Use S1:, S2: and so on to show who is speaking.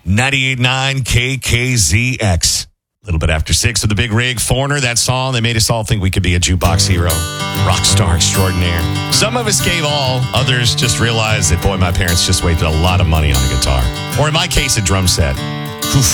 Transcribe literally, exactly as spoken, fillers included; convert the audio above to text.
S1: ninety-eight point nine K K Z X. A little bit after six with the Big Rig. Foreigner, that song that made us all think we could be a jukebox hero. Rock star extraordinaire. Some of us gave all. Others just realized that, boy, my parents just wasted a lot of money on a guitar. Or in my case, a drum set. Oof.